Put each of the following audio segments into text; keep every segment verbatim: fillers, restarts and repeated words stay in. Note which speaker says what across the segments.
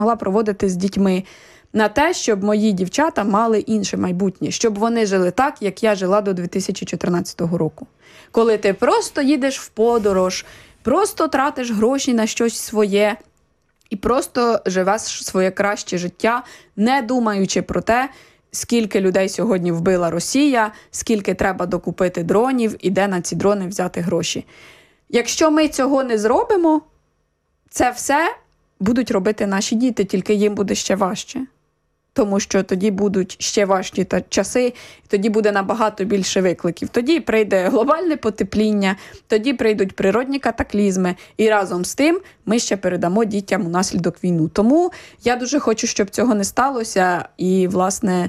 Speaker 1: могла проводити з дітьми на те, щоб мої дівчата мали інше майбутнє, щоб вони жили так, як я жила до дві тисячі чотирнадцятого року. Коли ти просто їдеш в подорож, просто тратиш гроші на щось своє і просто живеш своє краще життя, не думаючи про те, скільки людей сьогодні вбила Росія, скільки треба докупити дронів і де на ці дрони взяти гроші. Якщо ми цього не зробимо, це все будуть робити наші діти, тільки їм буде ще важче. Тому що тоді будуть ще важчі та часи, і тоді буде набагато більше викликів. Тоді прийде глобальне потепління, тоді прийдуть природні катаклізми, і разом з тим ми ще передамо дітям унаслідок війну. Тому я дуже хочу, щоб цього не сталося, і, власне,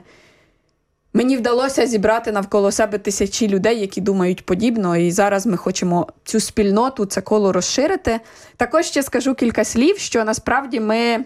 Speaker 1: мені вдалося зібрати навколо себе тисячі людей, які думають подібно, і зараз ми хочемо цю спільноту, це коло розширити. Також ще скажу кілька слів, що насправді ми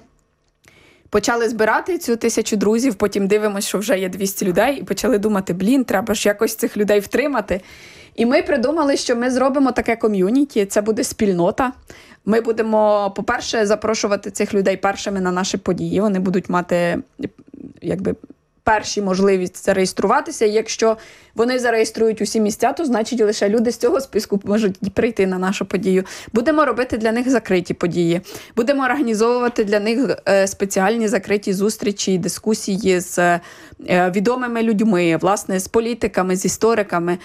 Speaker 1: почали збирати цю тисячу друзів, потім дивимося, що вже є двісті людей, і почали думати, блін, треба ж якось цих людей втримати. І ми придумали, що ми зробимо таке ком'юніті, це буде спільнота. Ми будемо, по-перше, запрошувати цих людей першими на наші події, вони будуть мати, якби, перші можливість зареєструватися. І якщо вони зареєструють усі місця, то значить лише люди з цього списку можуть прийти на нашу подію. Будемо робити для них закриті події. Будемо організовувати для них спеціальні закриті зустрічі, дискусії з відомими людьми, власне, з політиками, з істориками.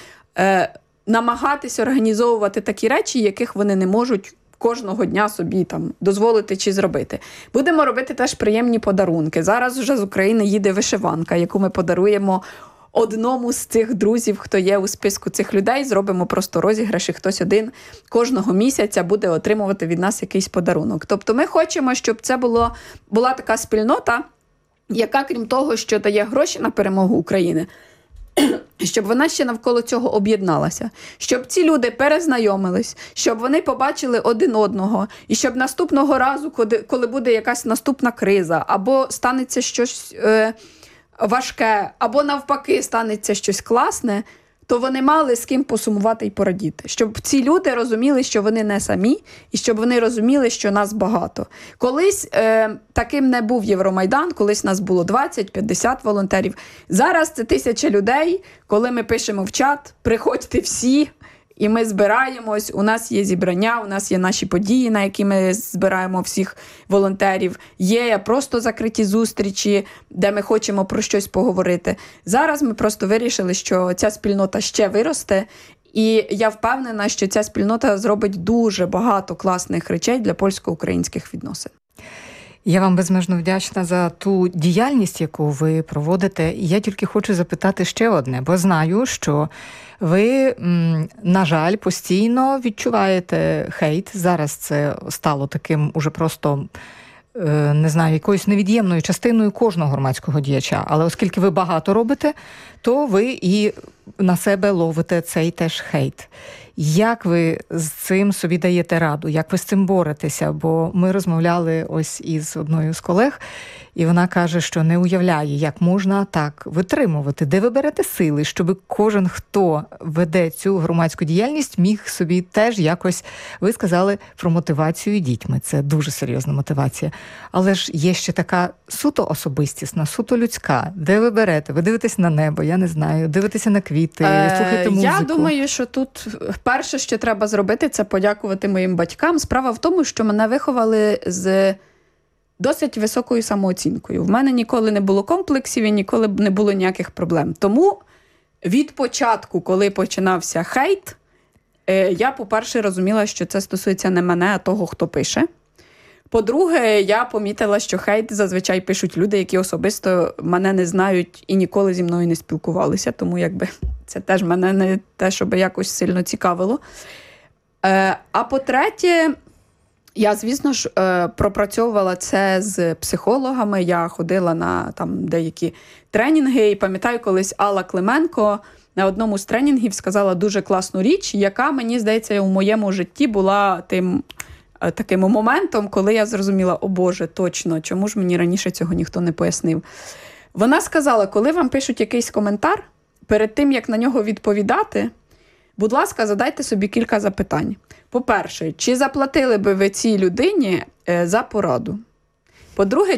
Speaker 1: Намагатись організовувати такі речі, яких вони не можуть кожного дня собі там дозволити чи зробити. Будемо робити теж приємні подарунки. Зараз вже з України їде вишиванка, яку ми подаруємо одному з цих друзів, хто є у списку цих людей. Зробимо просто розіграш, і хтось один кожного місяця буде отримувати від нас якийсь подарунок. Тобто ми хочемо, щоб це було, була така спільнота, яка, крім того, що дає гроші на перемогу України, щоб вона ще навколо цього об'єдналася, щоб ці люди перезнайомились, щоб вони побачили один одного, і щоб наступного разу, коли буде якась наступна криза, або станеться щось е, важке, або навпаки станеться щось класне, то вони мали з ким посумувати і порадіти. Щоб ці люди розуміли, що вони не самі, і щоб вони розуміли, що нас багато. Колись е, таким не був Євромайдан, колись нас було двадцять-п'ятдесят волонтерів. Зараз це тисяча людей, коли ми пишемо в чат «приходьте всі», і ми збираємось, у нас є зібрання, у нас є наші події, на які ми збираємо всіх волонтерів. Є просто закриті зустрічі, де ми хочемо про щось поговорити. Зараз ми просто вирішили, що ця спільнота ще виросте, і я впевнена, що ця спільнота зробить дуже багато класних речей для польсько-українських відносин.
Speaker 2: Я вам безмежно вдячна за ту діяльність, яку ви проводите. Я тільки хочу запитати ще одне, бо знаю, що ви, на жаль, постійно відчуваєте хейт. Зараз це стало таким уже просто, не знаю, якоюсь невід'ємною частиною кожного громадського діяча. Але оскільки ви багато робите, то ви і на себе ловите цей теж хейт. Як ви з цим собі даєте раду? Як ви з цим боретеся? Бо ми розмовляли ось із одною з колег, і вона каже, що не уявляє, як можна так витримувати. Де ви берете сили, щоб кожен, хто веде цю громадську діяльність, міг собі теж якось, ви сказали про мотивацію дітьми. Це дуже серйозна мотивація. Але ж є ще така суто особистісна, суто людська. Де ви берете? Ви дивитесь на небо, я не знаю, дивитеся на квіти, е, слухаєте музику.
Speaker 1: Я думаю, що тут перше, що треба зробити, це подякувати моїм батькам. Справа в тому, що мене виховали з досить високою самооцінкою. В мене ніколи не було комплексів і ніколи не було ніяких проблем. Тому від початку, коли починався хейт, я, по-перше, розуміла, що це стосується не мене, а того, хто пише. По-друге, я помітила, що хейт зазвичай пишуть люди, які особисто мене не знають і ніколи зі мною не спілкувалися. Тому якби це теж мене не те, щоб якось сильно цікавило. А по-третє, я, звісно ж, пропрацьовувала це з психологами, я ходила на там деякі тренінги, і пам'ятаю, колись Алла Клименко на одному з тренінгів сказала дуже класну річ, яка, мені здається, у моєму житті була тим таким моментом, коли я зрозуміла, о Боже, точно, чому ж мені раніше цього ніхто не пояснив. Вона сказала, коли вам пишуть якийсь коментар, перед тим, як на нього відповідати, будь ласка, задайте собі кілька запитань. По-перше, чи заплатили би ви цій людині за пораду? По-друге,